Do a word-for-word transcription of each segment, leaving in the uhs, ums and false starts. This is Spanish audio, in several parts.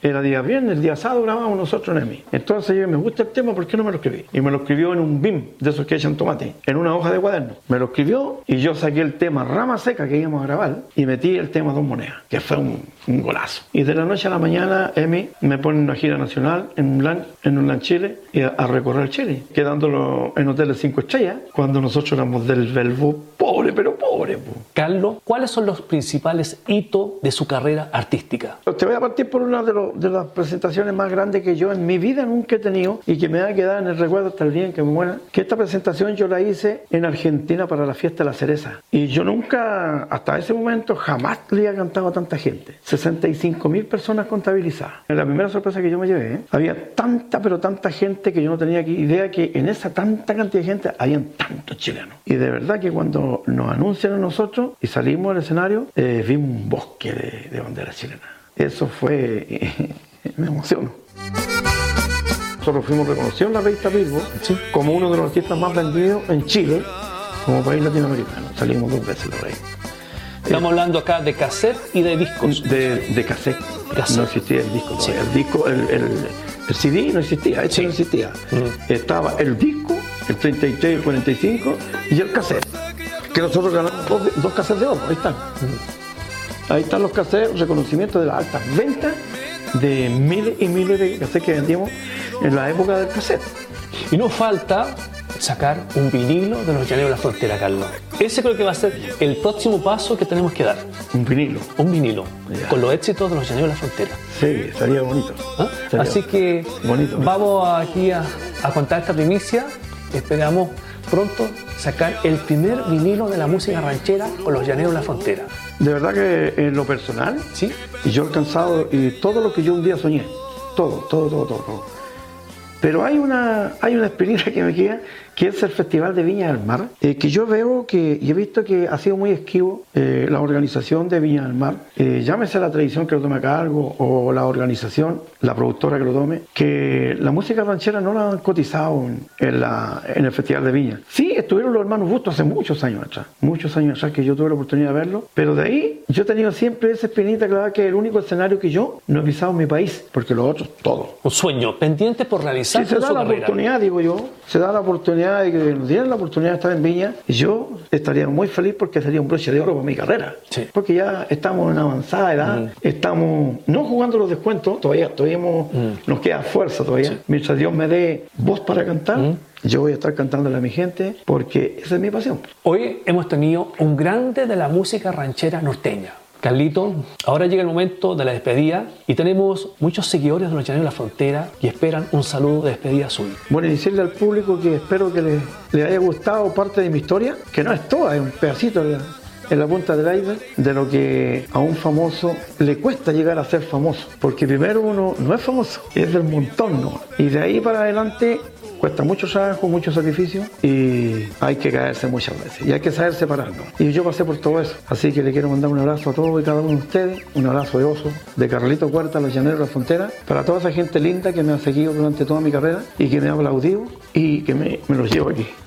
era día viernes, el día sábado grabábamos nosotros en E M I. Entonces yo, me gusta el tema, ¿por qué no me lo escribí? Y me lo escribió en un B I M, de esos que echan tomate, en una hoja de cuaderno. Me lo escribió y yo saqué el tema Rama Seca que íbamos a grabar y metí el tema Dos Monedas, que fue un, un golazo. Y de la noche a la mañana, E M I me pone una gira nacional en un LAN, en un LAN Chile, y a, a recorrer Chile, quedándolo en hoteles cinco estrellas, cuando nosotros éramos del Belvo pobre, pero pobre. Po. Carlos, ¿cuáles son los principales hitos de su carrera artística? Te voy a partir por una de, lo, de las presentaciones más grandes que yo en mi vida nunca he tenido y que me va a quedar en el recuerdo hasta el día en que me muera, que esta presentación yo la hice en Argentina para la fiesta de la cereza. Y yo nunca, hasta ese momento, jamás le había cantado a tanta gente. sesenta y cinco mil personas contabilizadas. La primera sorpresa que yo me llevé, ¿eh? Había tanta, pero tanta gente que yo no tenía idea que en esa tanta cantidad de gente habían tantos chilenos. Y de verdad que cuando nos anuncian a nosotros y salimos al escenario, eh, vimos un bosque de, de banderas chilenas. Eso fue... Eh, me emocionó. Nosotros fuimos reconocidos en la revista Billboard, sí, como uno de los artistas más vendidos en Chile, como país latinoamericano. Salimos dos veces la revista. Estamos eh, hablando acá de cassette y de discos. De, de cassette. cassette. No existía el disco. Sí. El disco, el, el, el C D no existía, este sí. no existía. Mm. Estaba el disco, el treinta y tres, el cuarenta y cinco y el cassette. Que nosotros ganamos dos, dos cassettes de oro, ahí están. Mm. Ahí están los cassettes, reconocimiento de las altas ventas de miles y miles de cassettes que vendíamos en la época del cassette. Y nos falta sacar un vinilo de los Llaneros de la Frontera, Carlos. Ese creo que va a ser el próximo paso que tenemos que dar. Un vinilo. Un vinilo. Ya. Con los éxitos de los Llaneros de la Frontera. Sí, sería bonito. ¿Ah? Sería Así que bonito, vamos aquí a, a contar esta primicia. Esperamos pronto sacar el primer vinilo de la música ranchera con los Llaneros de la Frontera. De verdad que en lo personal, ¿sí? Yo he alcanzado y todo lo que yo un día soñé. Todo, todo, todo, todo. todo. Pero hay una, hay una experiencia que me queda, que es el Festival de Viña del Mar, eh, que yo veo que, y he visto que ha sido muy esquivo eh, la organización de Viña del Mar, eh, llámese la televisión que lo tome a cargo o la organización, la productora que lo tome, que la música ranchera no la han cotizado en, en, la, en el Festival de Viña. Sí, estuvieron los hermanos Bustos hace muchos años atrás, muchos años atrás que yo tuve la oportunidad de verlo, pero de ahí yo he tenido siempre esa espinita clara que es el único escenario que yo no he pisado en mi país, porque los otros, todos. Un sueño pendiente por realizar. Sí, se da la carrera. oportunidad, digo yo, se da la oportunidad de que nos dieran la oportunidad de estar en Viña, y yo estaría muy feliz porque sería un broche de oro para mi carrera. Sí. Porque ya estamos en avanzada edad, mm. estamos no jugando los descuentos, todavía, todavía hemos, mm. nos queda fuerza todavía. Sí. Mientras Dios me dé voz para cantar, mm. yo voy a estar cantándole a mi gente porque esa es mi pasión. Hoy hemos tenido un grande de la música ranchera norteña. Carlito, ahora llega el momento de la despedida y tenemos muchos seguidores de los Llaneros de la Frontera y esperan un saludo de despedida suyo. Bueno, y decirle al público que espero que les, les haya gustado parte de mi historia, que no es toda, es un pedacito de la, en la punta del iceberg de lo que a un famoso le cuesta llegar a ser famoso, porque primero uno no es famoso, es del montón, ¿no? Y de ahí para adelante cuesta mucho trabajo, mucho sacrificio y hay que caerse muchas veces y hay que saber separarnos. Y yo pasé por todo eso, así que le quiero mandar un abrazo a todos y cada uno de ustedes, un abrazo de oso de Carlito Cuarta, los Llaneros de la Frontera, para toda esa gente linda que me ha seguido durante toda mi carrera y que me ha aplaudido y que me, me los llevo aquí.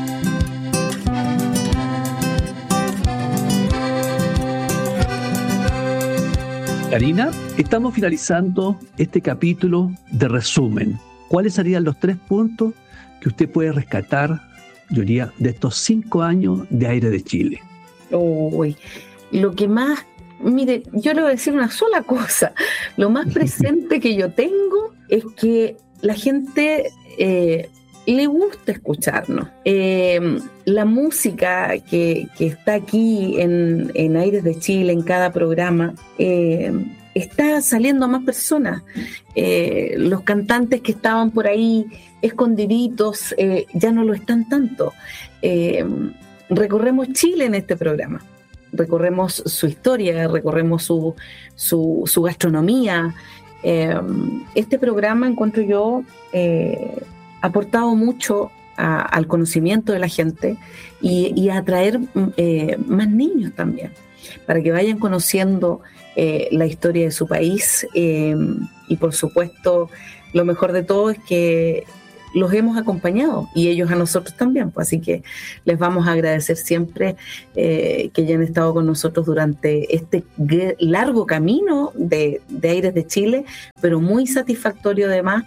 Karina, estamos finalizando este capítulo de resumen. ¿Cuáles serían los tres puntos que usted puede rescatar, yo diría, de estos cinco años de Aire de Chile? Uy, lo que más, mire, yo le voy a decir una sola cosa. Lo más presente que yo tengo es que la gente eh, le gusta escucharnos. Eh, la música que, que está aquí en, en Aires de Chile, en cada programa, eh, está saliendo a más personas. Eh, los cantantes que estaban por ahí escondiditos eh, ya no lo están tanto. Eh, recorremos Chile en este programa. Recorremos su historia, recorremos su, su, su gastronomía. Eh, este programa, encuentro yo, eh, ha aportado mucho a, al conocimiento de la gente y, y a atraer eh, más niños también, para que vayan conociendo Eh, la historia de su país eh, y por supuesto lo mejor de todo es que los hemos acompañado y ellos a nosotros también, pues, así que les vamos a agradecer siempre eh, que hayan estado con nosotros durante este largo camino de, de Aires de Chile, pero muy satisfactorio además,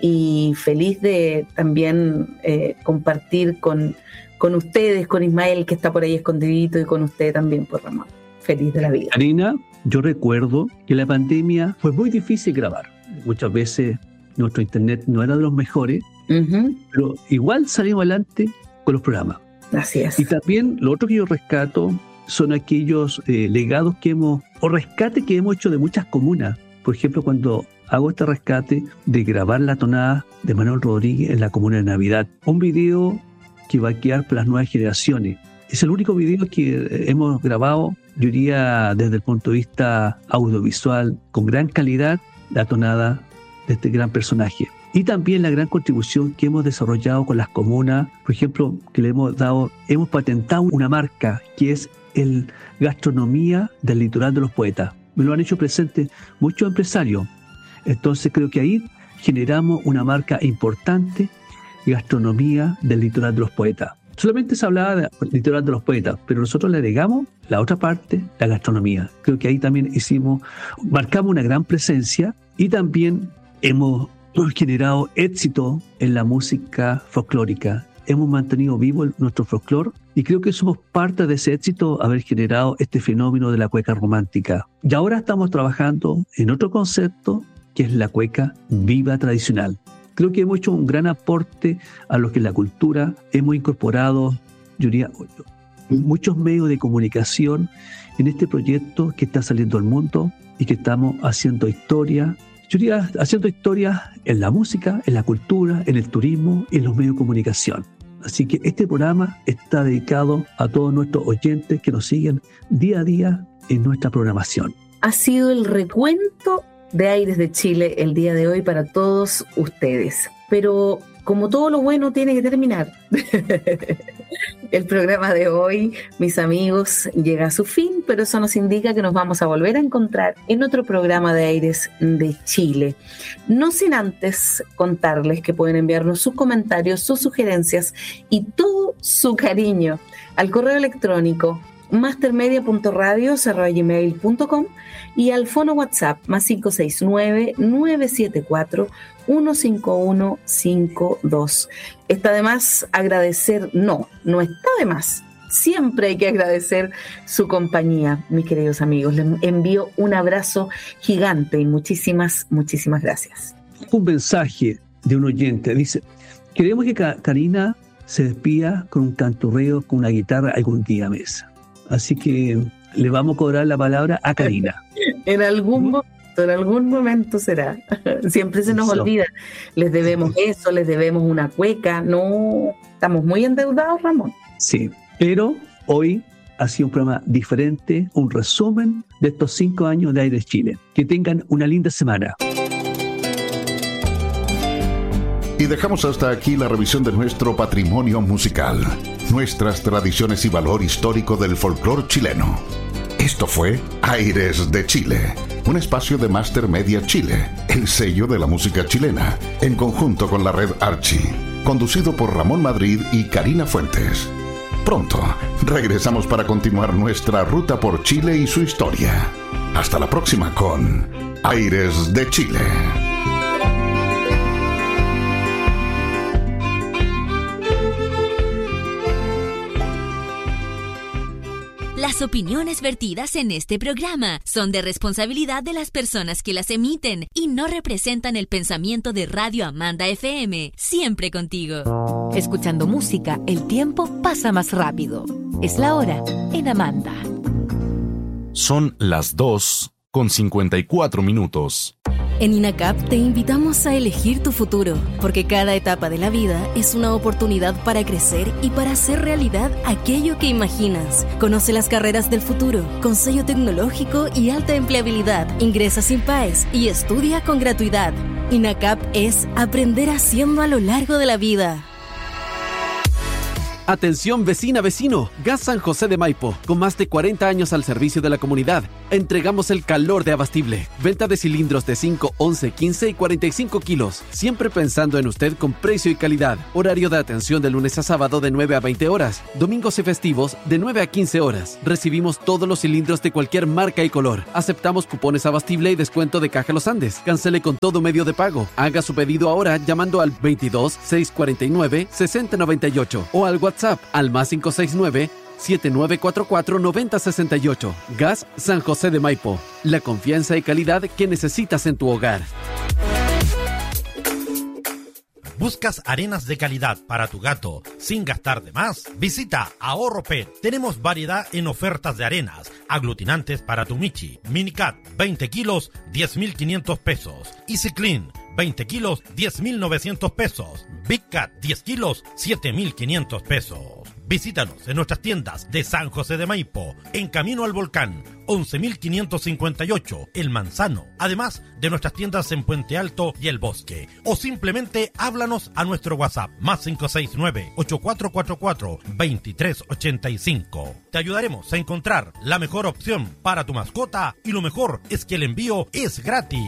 y feliz de también eh, compartir con, con ustedes, con Ismael que está por ahí escondidito, y con usted también, pues, Ramón. Feliz de la vida. Karina, yo recuerdo que la pandemia fue muy difícil grabar. Muchas veces nuestro internet no era de los mejores, uh-huh. pero igual salimos adelante con los programas. Así es. Y también lo otro que yo rescato son aquellos eh, legados que hemos, o rescates que hemos hecho de muchas comunas. Por ejemplo, cuando hago este rescate de grabar la tonada de Manuel Rodríguez en la comuna de Navidad, un video que va a quedar para las nuevas generaciones. Es el único video que hemos grabado, yo diría, desde el punto de vista audiovisual, con gran calidad, la tonada de este gran personaje. Y también la gran contribución que hemos desarrollado con las comunas, por ejemplo, que le hemos dado, hemos patentado una marca que es el gastronomía del litoral de los poetas. Me lo han hecho presente muchos empresarios. Entonces creo que ahí generamos una marca importante, gastronomía del litoral de los poetas. Solamente se hablaba del litoral de los poetas, pero nosotros le agregamos la otra parte, la gastronomía. Creo que ahí también hicimos, marcamos una gran presencia, y también hemos generado éxito en la música folclórica. Hemos mantenido vivo el, nuestro folclore, y creo que somos parte de ese éxito, haber generado este fenómeno de la cueca romántica. Y ahora estamos trabajando en otro concepto, que es la cueca viva tradicional. Creo que hemos hecho un gran aporte a lo que es la cultura. Hemos incorporado, yo diría, muchos medios de comunicación en este proyecto que está saliendo al mundo y que estamos haciendo historia. Yo diría, haciendo historia en la música, en la cultura, en el turismo y en los medios de comunicación. Así que este programa está dedicado a todos nuestros oyentes que nos siguen día a día en nuestra programación. Ha sido el recuento de Aires de Chile el día de hoy para todos ustedes. Pero como todo lo bueno tiene que terminar, el programa de hoy, mis amigos, llega a su fin, pero eso nos indica que nos vamos a volver a encontrar en otro programa de Aires de Chile. No sin antes contarles que pueden enviarnos sus comentarios, sus sugerencias y todo su cariño al correo electrónico mastermedia punto radio arroba gmail punto com y al fono WhatsApp más cinco seis nueve, nueve siete cuatro, uno cinco uno cinco dos. Está de más agradecer, no, no está de más. Siempre hay que agradecer su compañía, mis queridos amigos. Les envío un abrazo gigante y muchísimas, muchísimas gracias. Un mensaje de un oyente dice: queremos que Karina se despida con un canturreo, con una guitarra algún día, mesa. Así que le vamos a cobrar la palabra a Karina. En algún momento, en algún momento será. Siempre se nos eso. olvida. Les debemos eso, les debemos una cueca. No, estamos muy endeudados, Ramón. Sí, pero hoy ha sido un programa diferente, un resumen de estos cinco años de Aires Chile. Que tengan una linda semana. Y dejamos hasta aquí la revisión de nuestro patrimonio musical, nuestras tradiciones y valor histórico del folclore chileno. Esto fue Aires de Chile, un espacio de Master Media Chile, el sello de la música chilena, en conjunto con la red Archie, conducido por Ramón Madrid y Karina Fuentes. Pronto regresamos para continuar nuestra ruta por Chile y su historia. Hasta la próxima con Aires de Chile. Las opiniones vertidas en este programa son de responsabilidad de las personas que las emiten y no representan el pensamiento de Radio Amanda F M, siempre contigo. Escuchando música, el tiempo pasa más rápido. Es la hora en Amanda. Son las dos con cincuenta y cuatro minutos. En INACAP te invitamos a elegir tu futuro, porque cada etapa de la vida es una oportunidad para crecer y para hacer realidad aquello que imaginas. Conoce las carreras del futuro, con sello tecnológico y alta empleabilidad. Ingresa sin P A E S y estudia con gratuidad. INACAP es aprender haciendo a lo largo de la vida. Atención vecina, vecino, Gas San José de Maipo, con más de cuarenta años al servicio de la comunidad. Entregamos el calor de Abastible. Venta de cilindros de cinco, once, quince y cuarenta y cinco kilos. Siempre pensando en usted con precio y calidad. Horario de atención de lunes a sábado de nueve a veinte horas. Domingos y festivos de nueve a quince horas. Recibimos todos los cilindros de cualquier marca y color. Aceptamos cupones Abastible y descuento de Caja Los Andes. Cancele con todo medio de pago. Haga su pedido ahora llamando al veintidós, seiscientos cuarenta y nueve, sesenta noventa y ocho o al WhatsApp al más cinco seis nueve, siete nueve cuatro cuatro, nueve cero seis ocho. Gas San José de Maipo. La confianza y calidad que necesitas en tu hogar. ¿Buscas arenas de calidad para tu gato sin gastar de más? Visita Ahorro Pet. Tenemos variedad en ofertas de arenas, aglutinantes para tu Michi. Minicat, veinte kilos, diez mil quinientos pesos. Easy Clean, veinte kilos, diez mil novecientos pesos. Big Cat, diez kilos, siete mil quinientos pesos. Visítanos en nuestras tiendas de San José de Maipo, en Camino al Volcán, once mil quinientos cincuenta y ocho, El Manzano, además de nuestras tiendas en Puente Alto y El Bosque. O simplemente háblanos a nuestro WhatsApp, más cinco seis nueve, ocho cuatro cuatro cuatro, dos tres ocho cinco. Te ayudaremos a encontrar la mejor opción para tu mascota y lo mejor es que el envío es gratis.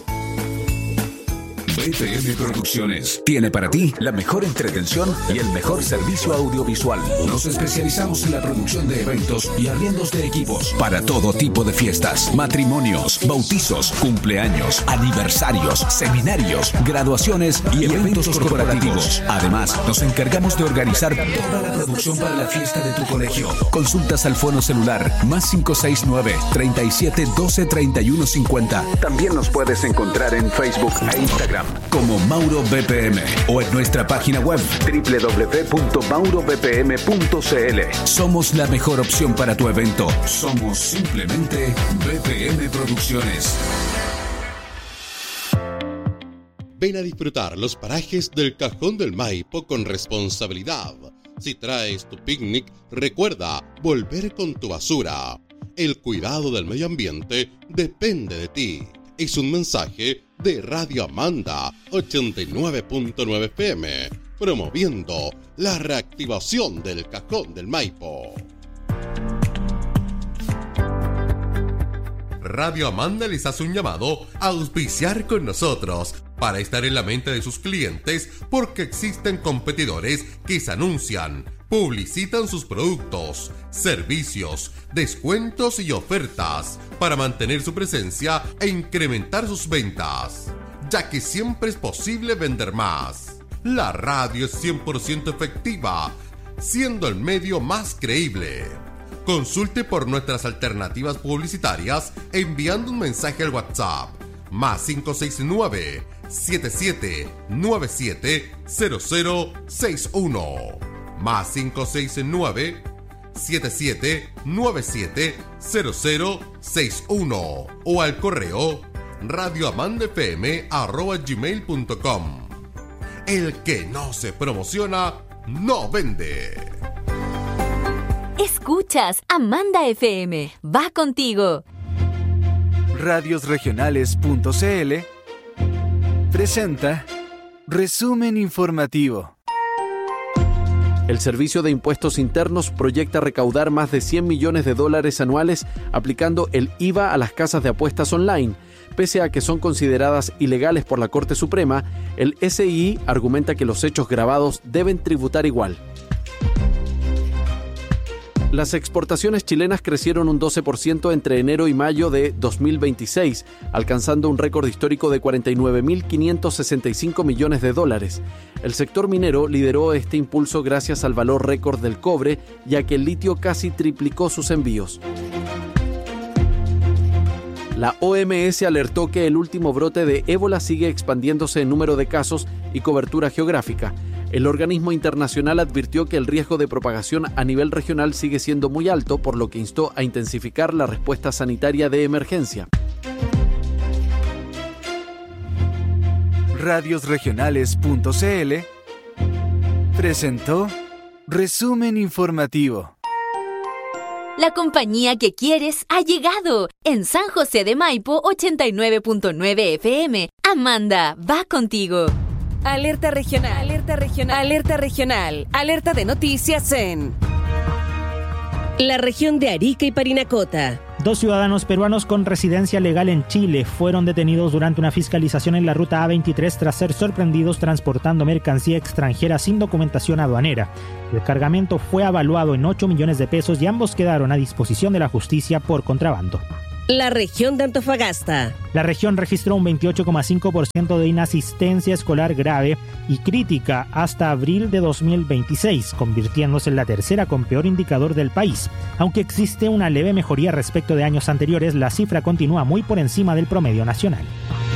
B P M Producciones tiene para ti la mejor entretención y el mejor servicio audiovisual. Nos especializamos en la producción de eventos y arriendos de equipos para todo tipo de fiestas, matrimonios, bautizos, cumpleaños, aniversarios, seminarios, graduaciones y eventos corporativos. Además, nos encargamos de organizar toda la producción para la fiesta de tu colegio. Consultas al fono celular más cinco seis nueve, treinta y siete, doce, treinta y uno cincuenta. También nos puedes encontrar en Facebook e Instagram como Mauro B P M o en nuestra página web doble u doble u doble u punto mauro b p m punto c l. Somos la mejor opción para tu evento. Somos simplemente B P M Producciones. Ven a disfrutar los parajes del Cajón del Maipo con responsabilidad. Si traes tu picnic, recuerda volver con tu basura. El cuidado del medio ambiente depende de ti. Es un mensaje de Radio Amanda ochenta y nueve punto nueve F M, promoviendo la reactivación del Cajón del Maipo. Radio Amanda les hace un llamado a auspiciar con nosotros para estar en la mente de sus clientes, porque existen competidores que se anuncian, publicitan sus productos, servicios, descuentos y ofertas para mantener su presencia e incrementar sus ventas, ya que siempre es posible vender más. La radio es cien por ciento efectiva, siendo el medio más creíble. Consulte por nuestras alternativas publicitarias enviando un mensaje al WhatsApp más cinco seis nueve, siete siete nueve siete, cero cero seis uno, más cinco seis nueve, siete siete nueve siete, cero cero seis uno o al correo radioamandafm arroba gmail punto com. El que no se promociona, no vende. Escuchas Amanda F M. Va contigo. Radiosregionales.cl presenta Resumen Informativo. El Servicio de Impuestos Internos proyecta recaudar más de cien millones de dólares anuales aplicando el I V A a las casas de apuestas online. Pese a que son consideradas ilegales por la Corte Suprema, el S I I argumenta que los hechos grabados deben tributar igual. Las exportaciones chilenas crecieron un doce por ciento entre enero y mayo de dos mil veintiséis, alcanzando un récord histórico de cuarenta y nueve mil quinientos sesenta y cinco millones de dólares. El sector minero lideró este impulso gracias al valor récord del cobre, ya que el litio casi triplicó sus envíos. La O M S alertó que el último brote de ébola sigue expandiéndose en número de casos y cobertura geográfica. El organismo internacional advirtió que el riesgo de propagación a nivel regional sigue siendo muy alto, por lo que instó a intensificar la respuesta sanitaria de emergencia. Radiosregionales.cl presentó Resumen Informativo. La compañía que quieres ha llegado. En San José de Maipo ochenta y nueve punto nueve F M. Amanda, va contigo. Alerta regional, alerta regional, alerta regional, alerta de noticias en la región de Arica y Parinacota. Dos ciudadanos peruanos con residencia legal en Chile fueron detenidos durante una fiscalización en la ruta A veintitrés tras ser sorprendidos transportando mercancía extranjera sin documentación aduanera. El cargamento fue evaluado en ocho millones de pesos y ambos quedaron a disposición de la justicia por contrabando. La región de Antofagasta. La región registró un veintiocho coma cinco por ciento de inasistencia escolar grave y crítica hasta abril de dos mil veintiséis, convirtiéndose en la tercera con peor indicador del país. Aunque existe una leve mejoría respecto de años anteriores, la cifra continúa muy por encima del promedio nacional.